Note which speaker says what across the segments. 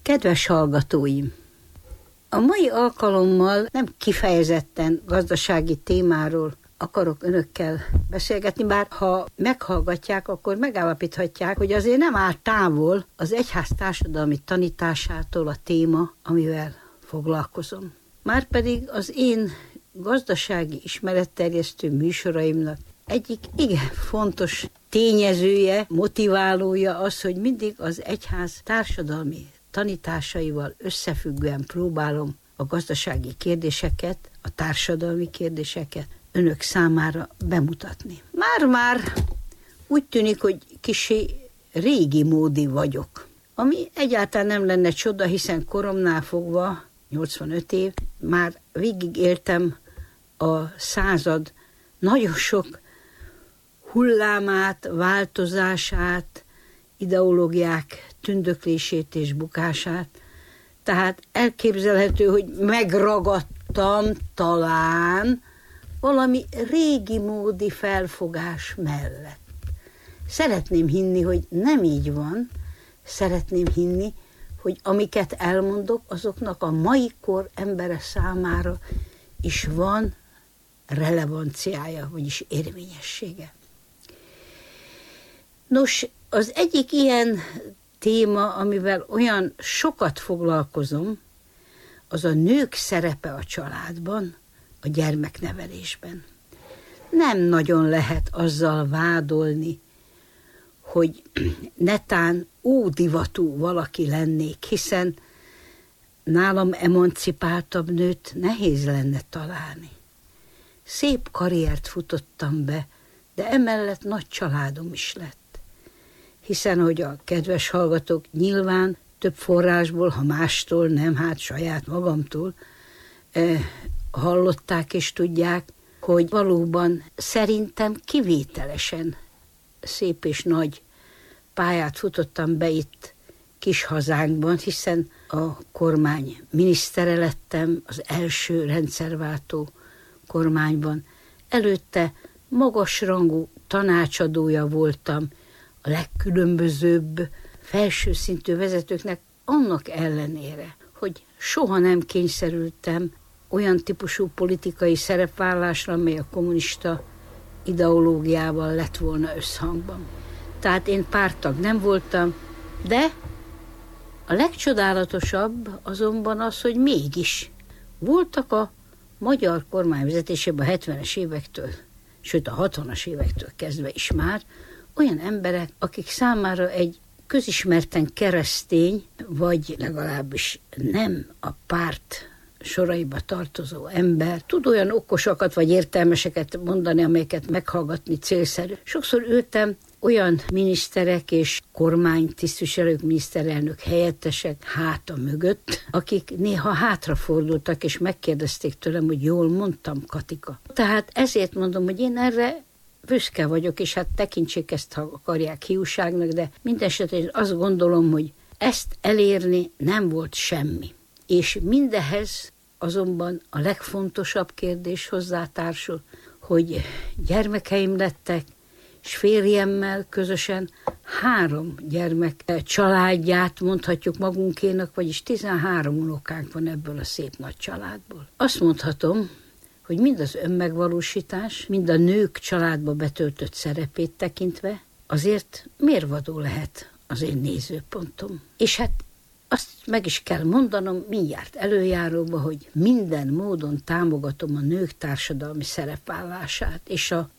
Speaker 1: Kedves hallgatóim! A mai alkalommal nem kifejezetten gazdasági témáról akarok önökkel beszélgetni, bár ha meghallgatják, akkor megállapíthatják, hogy azért nem áll távol az egyház társadalmi tanításától a téma, amivel foglalkozom. Márpedig az én gazdasági ismeretterjesztő műsoraimnak egyik igen fontos tényezője, motiválója az, hogy mindig az egyház társadalmi tanításaival összefüggően próbálom a gazdasági kérdéseket, a társadalmi kérdéseket önök számára bemutatni. Már úgy tűnik, hogy kissé régi módi vagyok, ami egyáltalán nem lenne csoda, hiszen koromnál fogva, 85 év, már végigéltem a század nagyon sok hullámát, változását, ideológiák tündöklését és bukását. Tehát elképzelhető, hogy megragadtam talán valami régi módi felfogás mellett. Szeretném hinni, hogy nem így van, szeretném hinni, hogy amiket elmondok, azoknak a mai kor embere számára is van relevanciája, vagyis érvényessége. Nos, az egyik ilyen téma, amivel olyan sokat foglalkozom, az a nők szerepe a családban, a gyermeknevelésben. Nem nagyon lehet azzal vádolni, hogy netán ódivatú valaki lennék, hiszen nálam emancipáltabb nőt nehéz lenne találni. Szép karriert futottam be, de emellett nagy családom is lett. Hiszen, hogy a kedves hallgatók nyilván több forrásból, ha mástól, nem, hát saját magamtól hallották és tudják, hogy valóban szerintem kivételesen szép és nagy pályát futottam be itt kis hazánkban, hiszen a kormány minisztere lettem, az első rendszerváltó kormányban. Előtte magasrangú tanácsadója voltam a legkülönbözőbb felső szintű vezetőknek, annak ellenére, hogy soha nem kényszerültem olyan típusú politikai szerepvállásra, amely a kommunista ideológiával lett volna összhangban. Tehát én párttag nem voltam, de a legcsodálatosabb azonban az, hogy mégis voltak a magyar kormány vezetésében a 70-es évektől, sőt a 60-as évektől kezdve is már olyan emberek, akik számára egy közismerten keresztény, vagy legalábbis nem a párt soraiba tartozó ember tud olyan okosakat vagy értelmeseket mondani, amelyeket meghallgatni célszerű. Sokszor ültem olyan miniszterek és kormánytisztviselők, miniszterelnök helyettesek háta mögött, akik néha hátrafordultak és megkérdezték tőlem, hogy jól mondtam, Katika. Tehát ezért mondom, hogy én erre büszke vagyok, és hát tekintsék ezt, ha akarják, hiúságnak, de mindesetre én azt gondolom, hogy ezt elérni nem volt semmi. És mindehhez azonban a legfontosabb kérdés hozzátársul, hogy gyermekeim lettek, és férjemmel közösen 3 gyermek családját mondhatjuk magunkénak, vagyis 13 unokánk van ebből a szép nagy családból. Azt mondhatom, hogy mind az önmegvalósítás, mind a nők családba betöltött szerepét tekintve azért mérvadó lehet az én nézőpontom. És hát azt meg is kell mondanom mindjárt előjáróba, hogy minden módon támogatom a nők társadalmi szerepvállását és a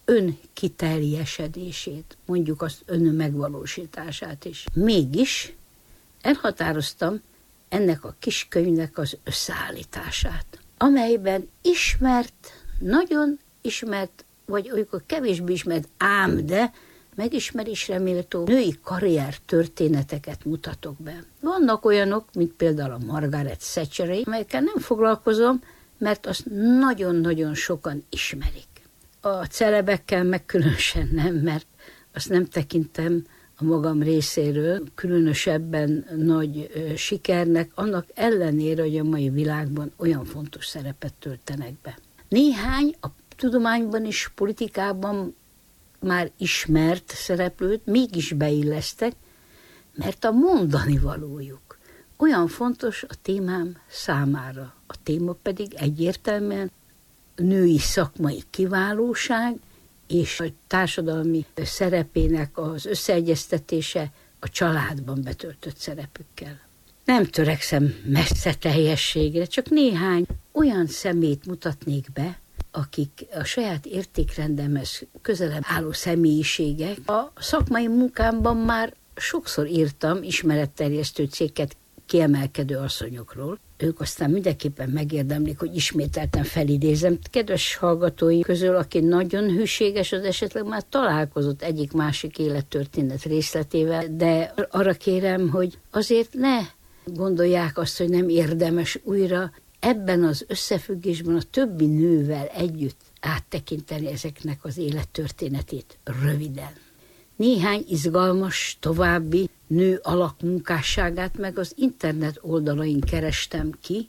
Speaker 1: önkiteljesedését, mondjuk az önmegvalósítását is. Mégis elhatároztam ennek a kis könyvnek az összeállítását, amelyben ismert, nagyon ismert, vagy olykor kevésbé ismert, ám de megismerésre méltó női karrier történeteket mutatok be. Vannak olyanok, mint például a Margaret Thatcher, amelyekkel nem foglalkozom, mert azt nagyon-nagyon sokan ismerik. A celebekkel meg különösen nem, mert azt nem tekintem a magam részéről különösebben nagy sikernek, annak ellenére, hogy a mai világban olyan fontos szerepet töltenek be. Néhány a tudományban és politikában már ismert szereplőt mégis beillesztek, mert a mondani valójuk olyan fontos a témám számára. A téma pedig egyértelműen női szakmai kiválóság és a társadalmi szerepének az összeegyeztetése a családban betöltött szerepükkel. Nem törekszem messze teljességre, csak néhány olyan szemét mutatnék be, akik a saját értékrendemhez közelebb álló személyiségek. A szakmai munkámban már sokszor írtam ismeretterjesztő cikket kiemelkedő asszonyokról. Ők aztán mindenképpen megérdemlik, hogy ismételten felidézem. Kedves hallgatói közül, aki nagyon hűséges, az esetleg már találkozott egyik-másik élettörténet részletével, de arra kérem, hogy azért ne gondolják azt, hogy nem érdemes újra ebben az összefüggésben a többi nővel együtt áttekinteni ezeknek az élettörténetét röviden. Néhány izgalmas, további nő alakmunkásságát meg az internet oldalain kerestem ki,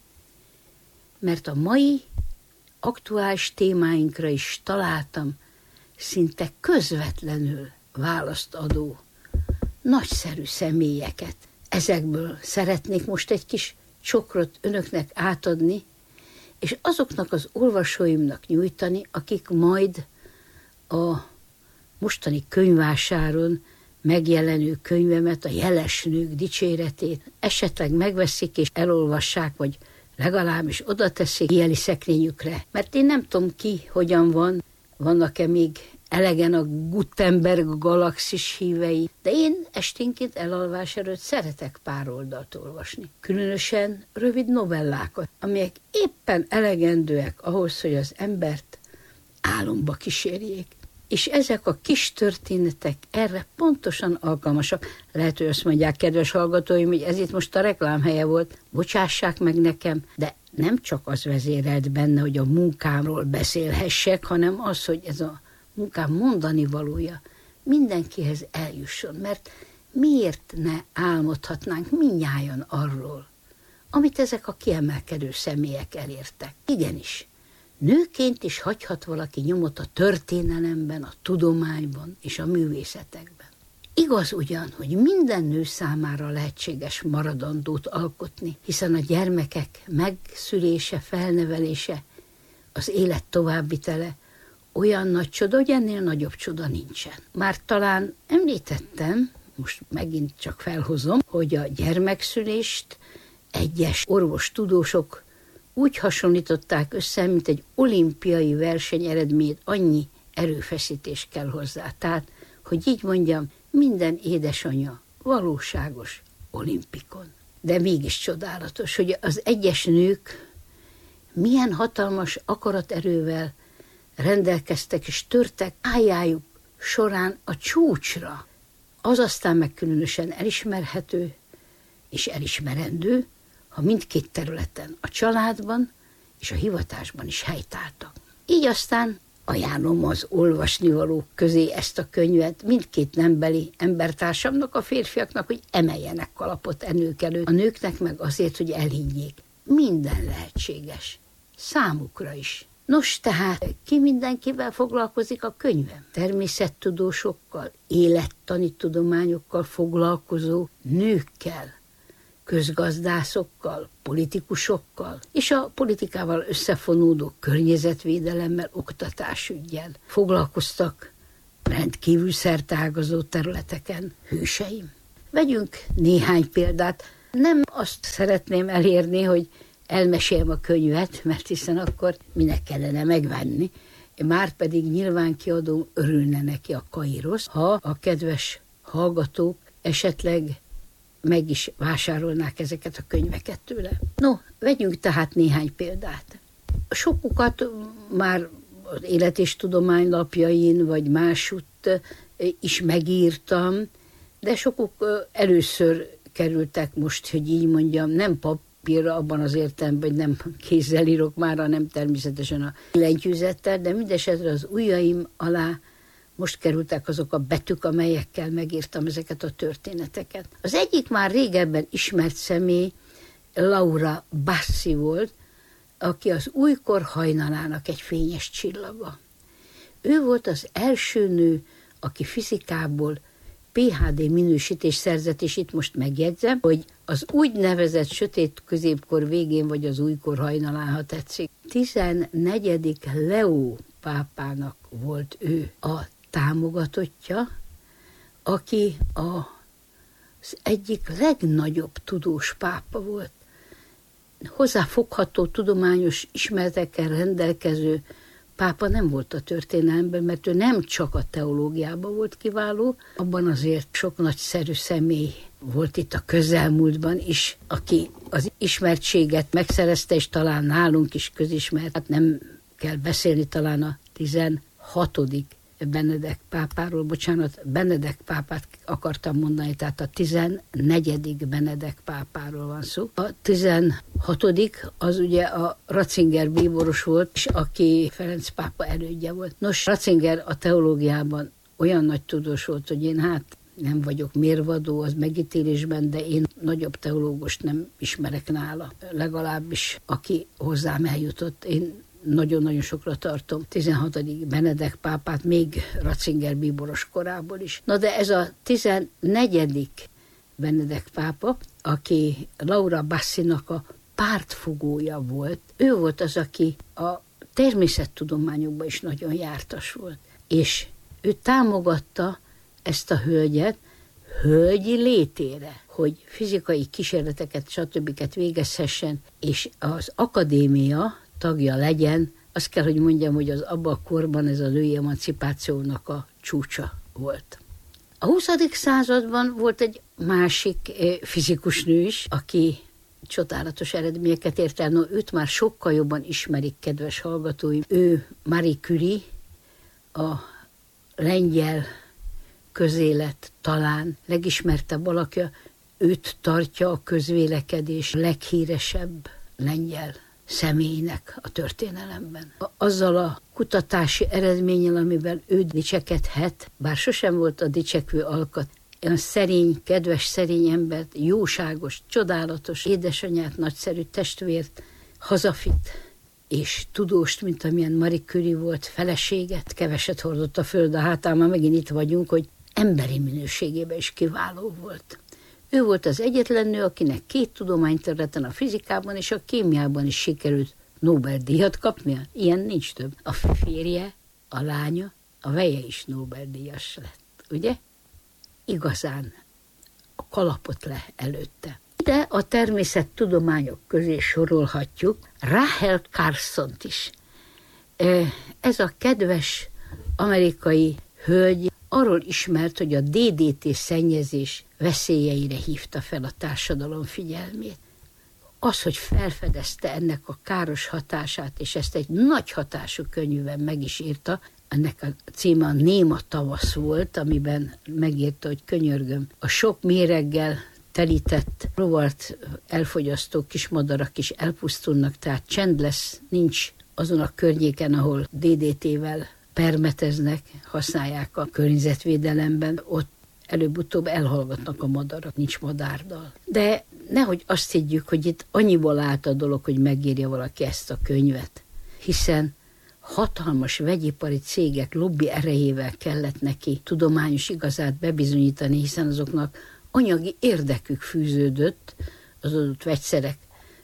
Speaker 1: mert a mai aktuális témáinkra is találtam szinte közvetlenül választ adó nagyszerű személyeket. Ezekből szeretnék most egy kis csokrot önöknek átadni, és azoknak az olvasóimnak nyújtani, akik majd a mostani könyvvásáron megjelenő könyvemet, a Jeles nők dicséretét esetleg megveszik és elolvassák, vagy legalábbis oda teszik éjjeli szekrényükre. Mert én nem tudom ki, hogyan van, vannak-e még elegen a Gutenberg galaxis hívei, de én esténként elalvás előtt szeretek pár oldalt olvasni. Különösen rövid novellákat, amelyek éppen elegendőek ahhoz, hogy az embert álomba kísérjék. És ezek a kis történetek erre pontosan alkalmasak. Lehet, hogy azt mondják, kedves hallgatóim, hogy ez itt most a reklámhelye volt, bocsássák meg nekem, de nem csak az vezérelt benne, hogy a munkámról beszélhessek, hanem az, hogy ez a munkám mondani valója mindenkihez eljusson, mert miért ne álmodhatnánk mindnyájan arról, amit ezek a kiemelkedő személyek elértek. Igenis, nőként is hagyhat valaki nyomot a történelemben, a tudományban és a művészetekben. Igaz ugyan, hogy minden nő számára lehetséges maradandót alkotni, hiszen a gyermekek megszülése, felnevelése, az élet továbbvitele olyan nagy csoda, hogy ennél nagyobb csoda nincsen. Már talán említettem, most megint csak felhozom, hogy a gyermekszülést egyes orvostudósok úgy hasonlították össze, mint egy olimpiai verseny eredményét, annyi erőfeszítés kell hozzá. Tehát, hogy így mondjam, minden édesanya valóságos olimpikon. De mégis csodálatos, hogy az egyes nők milyen hatalmas akaraterővel rendelkeztek és törtek pályájuk során a csúcsra. Az aztán meg különösen elismerhető és elismerendő, ha mindkét területen, a családban és a hivatásban is helytáltak. Így aztán ajánlom az olvasnivalók közé ezt a könyvet mindkét nembeli embertársamnak, a férfiaknak, hogy emeljenek kalapot nők elő, a nőknek meg azért, hogy elhiggyék. Minden lehetséges. Számukra is. Nos, tehát ki mindenkivel foglalkozik a könyvem? Természettudósokkal, élettani tudományokkal foglalkozó nőkkel, közgazdászokkal, politikusokkal, és a politikával összefonódó környezetvédelemmel, oktatásüggyel foglalkoztak rendkívül szerteágazó területeken hőseim. Vegyünk néhány példát. Nem azt szeretném elérni, hogy elmeséljem a könyvet, mert hiszen akkor minek kellene megvenni. Márpedig nyilván kiadó örülne neki a Kairosz, ha a kedves hallgatók esetleg meg is vásárolnák ezeket a könyveket tőle. No, vegyünk tehát néhány példát. Sokukat már az Élet és Tudomány lapjain, vagy másutt is megírtam, de sokuk először kerültek most, hogy így mondjam, nem papírra abban az értelemben, hogy nem kézzel írok már, hanem természetesen a billentyűzettel, de mindesetre az ujjaim alá most kerültek azok a betűk, amelyekkel megírtam ezeket a történeteket. Az egyik már régebben ismert személy Laura Bassi volt, aki az újkor hajnalának egy fényes csillaga. Ő volt az első nő, aki fizikából PhD minősítést szerzett, és itt most megjegyzem, hogy az úgynevezett sötét középkor végén, vagy az újkor hajnalán, ha tetszik. 14. Leó pápának volt ő a támogatottja, aki az egyik legnagyobb tudós pápa volt. Hozzáfogható tudományos ismeretekkel rendelkező pápa nem volt a történelemben, mert ő nem csak a teológiában volt kiváló, abban azért sok nagyszerű személy volt itt a közelmúltban is, aki az ismertséget megszerezte, és talán nálunk is közismert. Hát nem kell beszélni talán a 16. Benedek pápáról, Benedek pápát akartam mondani, tehát a 14. Benedek pápáról van szó. A 16. az ugye a Ratzinger bíboros volt, és aki Ferenc pápa elődje volt. Nos, Ratzinger a teológiában olyan nagy tudós volt, hogy én nem vagyok mérvadó az megítélésben, de én nagyobb teológust nem ismerek nála. Legalábbis aki hozzám eljutott, én nagyon-nagyon sokra tartom 16. Benedek pápát, még Ratzinger bíboros korából is. Na de ez a 14. Benedek pápa, aki Laura Bassinak a pártfogója volt, ő volt az, aki a természettudományokban is nagyon jártas volt. És ő támogatta ezt a hölgyet hölgyi létére, hogy fizikai kísérleteket, stb. Végezhessen, és az akadémia tagja legyen. Azt kell, hogy mondjam, hogy az abban a korban ez a női emancipációnak a csúcsa volt. A 20. században volt egy másik fizikus nő is, aki csodálatos eredményeket ért el. No, őt már sokkal jobban ismerik, kedves hallgatóim. Ő Marie Curie, a lengyel közélet talán legismertebb alakja. Őt tartja a közvélekedés leghíresebb lengyel személynek a történelemben. Azzal a kutatási eredménnyel, amivel ő dicsekedhet, bár sosem volt a dicsekvő alkat, olyan szerény, kedves, szerény embert, jóságos, csodálatos édesanyát, nagyszerű testvért, hazafit és tudóst, mint amilyen Marie Curie volt, feleséget, keveset hordott a föld a hátán, már megint itt vagyunk, hogy emberi minőségében is kiváló volt. Ő volt az egyetlen nő, akinek 2 tudományterületen, a fizikában és a kémiában is sikerült Nobel-díjat kapnia. Ilyen nincs több. A férje, a lánya, a veje is Nobel-díjas lett, ugye? Igazán a kalapot le előtte. De a természettudományok közé sorolhatjuk Rachel Carsont is. Ez a kedves amerikai hölgy arról ismert, hogy a DDT szennyezés veszélyeire hívta fel a társadalom figyelmét. Az, hogy felfedezte ennek a káros hatását, és ezt egy nagy hatású könyvben meg is írta, ennek a címe a Néma tavasz volt, amiben megírta, hogy könyörgöm, a sok méreggel telített rovart elfogyasztó kismadarak is elpusztulnak, tehát csend lesz, nincs azon a környéken, ahol DDT-vel permeteznek, használják a környezetvédelemben, ott előbb-utóbb elhallgatnak a madarak, nincs madárdal. De nehogy azt higgyük, hogy itt annyiból állt a dolog, hogy megírja valaki ezt a könyvet, hiszen hatalmas vegyipari cégek lobby erejével kellett neki tudományos igazát bebizonyítani, hiszen azoknak anyagi érdekük fűződött az adott vegyszerek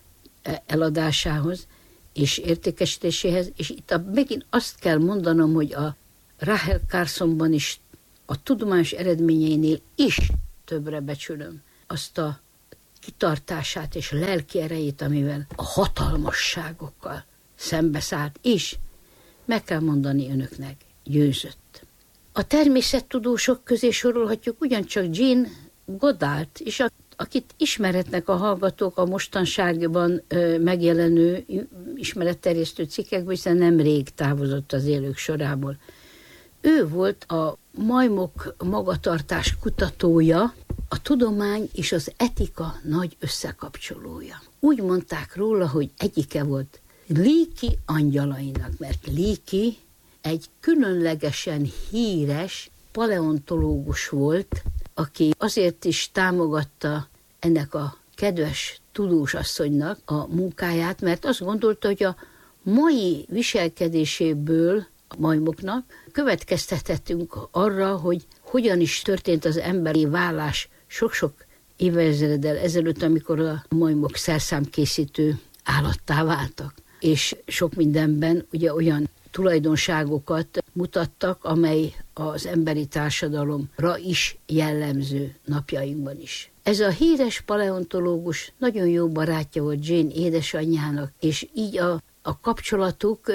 Speaker 1: eladásához és értékesítéséhez, és itt megint azt kell mondanom, hogy a Rachel Carsonban is a tudományos eredményeinél is többre becsülöm azt a kitartását és lelki erejét, amivel a hatalmasságokkal szembeszállt, és meg kell mondani önöknek, győzött. A természettudósok közé sorolhatjuk ugyancsak Jane Goddard, és akit ismeretnek a hallgatók a mostanságban megjelenő ismeretterjesztő cikkekből, hiszen nemrég távozott az élők sorából. Ő volt a majmok magatartás kutatója, a tudomány és az etika nagy összekapcsolója. Úgy mondták róla, hogy egyike volt Leakey angyalainak, mert Leakey egy különlegesen híres paleontológus volt, aki azért is támogatta ennek a kedves tudós asszonynak a munkáját, mert azt gondolta, hogy a mai viselkedéséből a majmoknak következtethetünk arra, hogy hogyan is történt az emberi válás sok-sok évezreddel ezelőtt, amikor a majmok szerszámkészítő állattá váltak. És sok mindenben ugye olyan tulajdonságokat mutattak, amely az emberi társadalomra is jellemző napjainkban is. Ez a híres paleontológus nagyon jó barátja volt Jane édesanyjának, és így a kapcsolatuk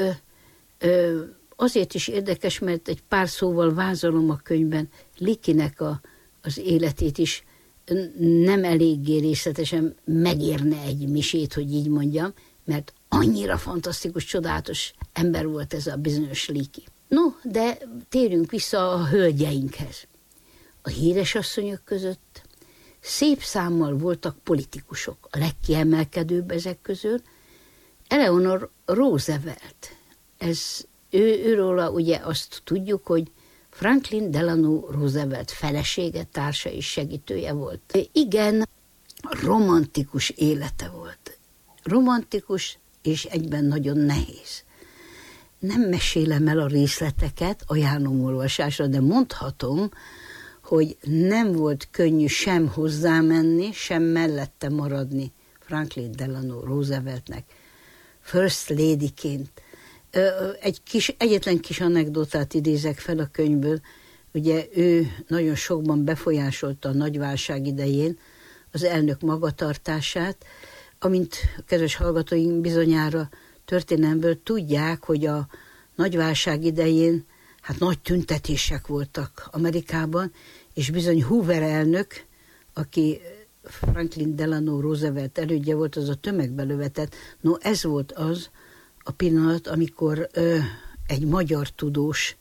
Speaker 1: azért is érdekes, mert egy pár szóval vázolom a könyvben Leakeynek az életét is, nem eléggé részletesen megérne egy misét, hogy így mondjam, mert annyira fantasztikus, csodálatos ember volt ez a bizonyos Leakey. No, de térjünk vissza a hölgyeinkhez. A híres asszonyok között szép számmal voltak politikusok. A legkiemelkedőbb ezek közül Eleanor Roosevelt. Őróla ugye azt tudjuk, hogy Franklin Delano Roosevelt felesége, társa és segítője volt. Igen, romantikus élete volt. Romantikus és egyben nagyon nehéz. Nem mesélem el a részleteket, ajánlom olvasásra, de mondhatom, hogy nem volt könnyű sem hozzámenni, sem mellette maradni Franklin Delano Rooseveltnek First Ladyként. Egyetlen kis anekdotát idézek fel a könyvből. Ugye ő nagyon sokban befolyásolta a nagy válság idején az elnök magatartását, amint a kedves hallgatóink bizonyára történelmből tudják, hogy a nagy válság idején nagy tüntetések voltak Amerikában, és bizony Hoover elnök, aki Franklin Delano Roosevelt elődje volt, az a tömegbe lövetett. No, ez volt az a pillanat, amikor egy magyar tudós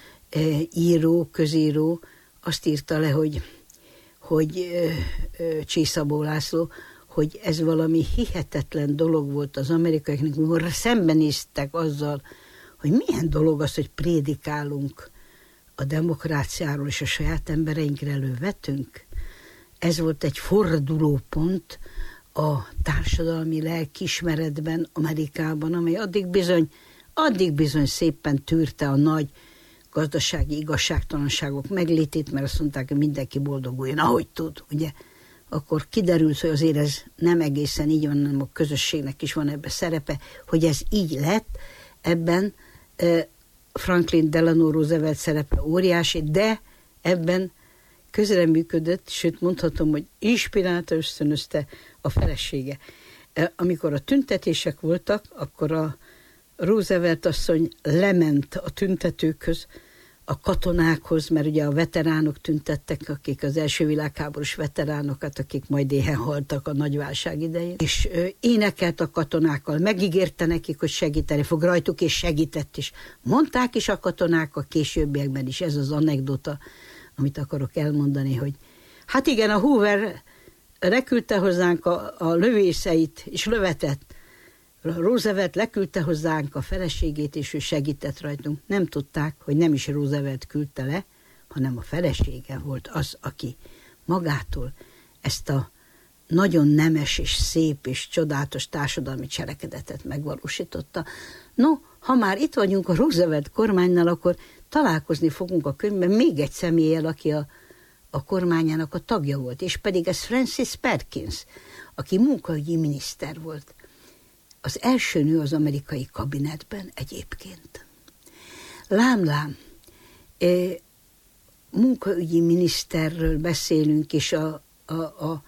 Speaker 1: író, közíró azt írta le, hogy Csészabó László, hogy ez valami hihetetlen dolog volt az amerikaiaknak, amikor szembenéztek azzal, hogy milyen dolog az, hogy prédikálunk a demokráciáról és a saját embereinkre elővetünk. Ez volt egy fordulópont a társadalmi lelkiismeretben Amerikában, amely addig bizony szépen tűrte a nagy gazdasági igazságtalanságok meglétét, mert azt mondták, hogy mindenki boldoguljon, ahogy tud, ugye. Akkor kiderült, hogy azért ez nem egészen így van, hanem a közösségnek is van ebben szerepe, hogy ez így lett, ebben Franklin Delano Roosevelt szerepe óriási, de ebben közreműködött, sőt mondhatom, hogy inspirálta, ösztönözte a felesége. Amikor a tüntetések voltak, akkor a Roosevelt asszony lement a tüntetőkhöz, a katonákhoz, mert ugye a veteránok tüntettek, akik az első világháborús veteránokat, akik majd éhen haltak a nagy válság idején, és énekelt a katonákkal, megígérte nekik, hogy segíteni fog rajtuk, és segített is. Mondták is a katonák a későbbiekben is, ez az anekdota, amit akarok elmondani, hogy hát igen, a Hoover leküldte hozzánk a lövészeit, és lövetett. Roosevelt leküldte hozzánk a feleségét, és ő segített rajtunk. Nem tudták, hogy nem is Roosevelt küldte le, hanem a felesége volt az, aki magától ezt a nagyon nemes és szép és csodálatos társadalmi cselekedetet megvalósította. No, ha már itt vagyunk a Roosevelt kormánynál, akkor találkozni fogunk a könyvben még egy személlyel, aki a kormányának a tagja volt, és pedig ez Francis Perkins, aki munkaügyi miniszter volt. Az első nő az amerikai kabinetben egyébként. Lám, munkaügyi miniszterről beszélünk, és a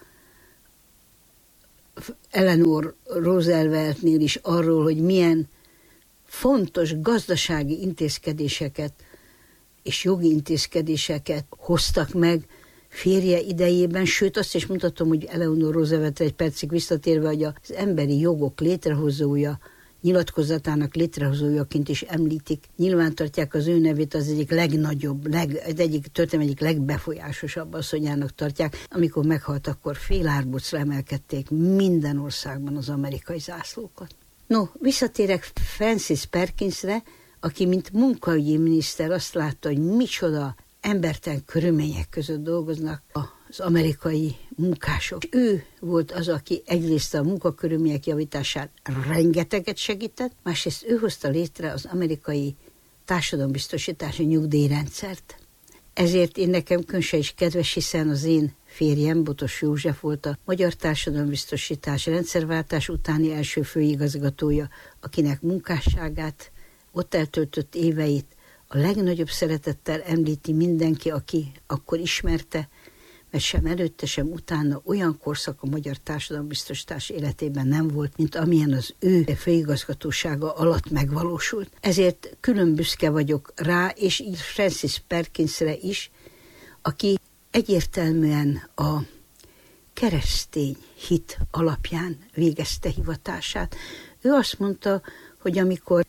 Speaker 1: Eleanor Rooseveltnél is arról, hogy milyen fontos gazdasági intézkedéseket és jogi intézkedéseket hoztak meg férje idejében, sőt azt is mutatom, hogy Eleanor Roosevelt egy percig visszatérve, hogy az emberi jogok létrehozója, nyilatkozatának létrehozójaként is említik, nyilvántartják az ő nevét, az egyik legnagyobb, egyik legbefolyásosabb asszonyának tartják. Amikor meghalt, akkor félárbocra emelkedték minden országban az amerikai zászlókat. No, visszatérek Francis Perkinsre, aki mint munkaügyi miniszter azt látta, hogy micsoda embertelen körülmények között dolgoznak az amerikai munkások. Ő volt az, aki egyrészt a munkakörülmények javításán rengeteget segített, másrészt ő hozta létre az amerikai társadalombiztosítási nyugdíjrendszert. Ezért én nekem Könse is kedves, hiszen az én férjem, Botos József volt a Magyar Társadalombiztosítás rendszerváltás utáni első főigazgatója, akinek munkásságát, ott eltöltött éveit a legnagyobb szeretettel említi mindenki, aki akkor ismerte, mert sem előtte, sem utána olyan korszak a magyar társadalombiztosítás életében nem volt, mint amilyen az ő főigazgatósága alatt megvalósult. Ezért külön büszke vagyok rá, és így Francis Perkinsre is, aki egyértelműen a keresztény hit alapján végezte hivatását. Ő azt mondta, hogy amikor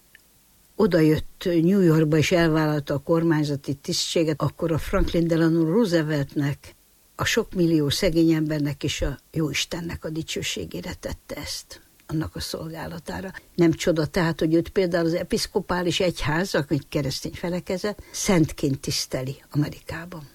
Speaker 1: odajött New Yorkba és elvállalta a kormányzati tisztséget, akkor a Franklin Delano Rooseveltnek, a sok millió szegény embernek és a Jóistennek a dicsőségére tette ezt, annak a szolgálatára. Nem csoda tehát, hogy őt például az episzkopális egyház, egy keresztény felekezet, szentként tiszteli Amerikában.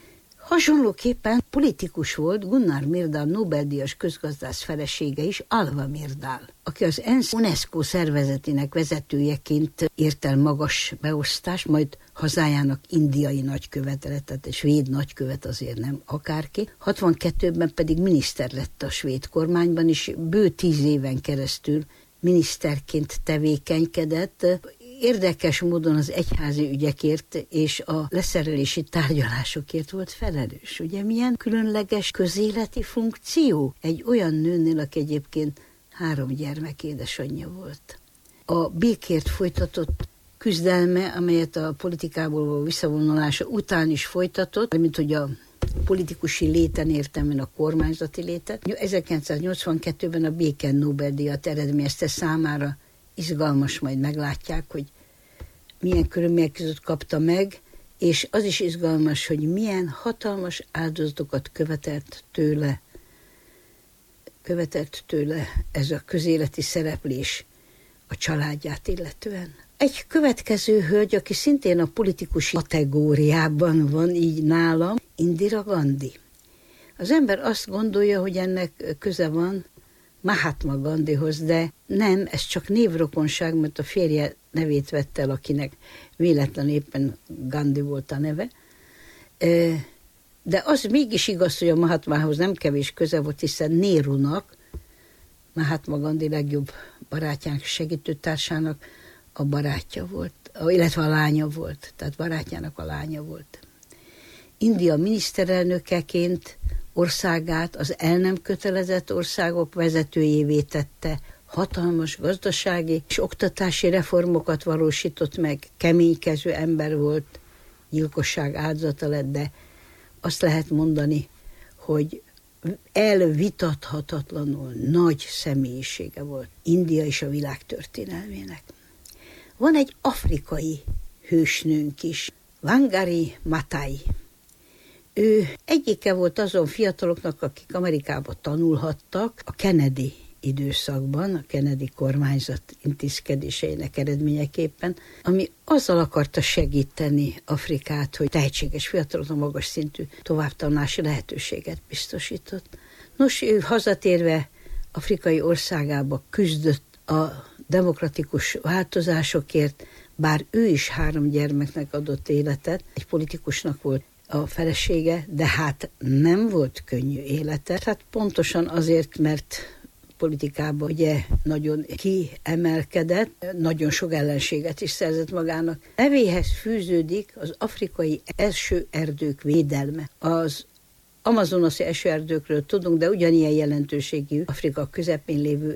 Speaker 1: Hasonlóképpen politikus volt Gunnar Myrdal Nobel-díjas közgazdász felesége is, Alva Myrdal, aki az ENSZ UNESCO szervezetének vezetőjeként ért el magas beosztást, majd hazájának indiai nagykövete lett, tehát egy svéd nagykövet azért nem akárki. 62-ben pedig miniszter lett a svéd kormányban, és bő 10 éven keresztül miniszterként tevékenykedett. Érdekes módon az egyházi ügyekért és a leszerelési tárgyalásokért volt felelős. Ugye milyen különleges közéleti funkció egy olyan nőnél, aki egyébként 3 gyermek édesanyja volt. A békért folytatott küzdelme, amelyet a politikából való visszavonulása után is folytatott, mint hogy a politikusi léten értem én a kormányzati létet. 1982-ben a béke Nobel-díjat eredményezte számára. Izgalmas, majd meglátják, hogy milyen körülmények között kapta meg, és az is izgalmas, hogy milyen hatalmas áldozatokat követelt tőle ez a közéleti szereplés a családját illetően. Egy következő hölgy, aki szintén a politikusi kategóriában van így nálam, Indira Gandhi. Az ember azt gondolja, hogy ennek köze van Mahatma Gandhihoz, de nem, ez csak névrokonság, mert a férje nevét vette el, akinek véletlen éppen Gandhi volt a neve. De az mégis igaz, hogy a Mahatmához nem kevés köze volt, hiszen Nehrunak, Mahatma Gandhi legjobb barátjának, segítőtársának a barátja volt, illetve a lánya volt, tehát barátjának a lánya volt. India miniszterelnökeként országát az el nem kötelezett országok vezetőjévé tette, hatalmas gazdasági és oktatási reformokat valósított meg, keménykező ember volt, gyilkosság áldozata lett, de azt lehet mondani, hogy elvitathatatlanul nagy személyisége volt India és a világ történelmének. Van egy afrikai hősnőnk is, Wangari Maathai. Ő egyike volt azon fiataloknak, akik Amerikába tanulhattak a Kennedy időszakban, a Kennedy kormányzat intézkedéseinek eredményeképpen, ami azzal akarta segíteni Afrikát, hogy tehetséges fiataloknak magas szintű továbbtanulási lehetőséget biztosított. Nos, ő hazatérve afrikai országába küzdött a demokratikus változásokért, bár ő is 3 gyermeknek adott életet, egy politikusnak volt a felesége, de hát nem volt könnyű élete. Hát pontosan azért, mert politikában ugye nagyon kiemelkedett, nagyon sok ellenséget is szerzett magának. Nevéhez fűződik az afrikai esőerdők védelme. Az amazonasi esőerdőkről tudunk, de ugyanilyen jelentőségű Afrika közepén lévő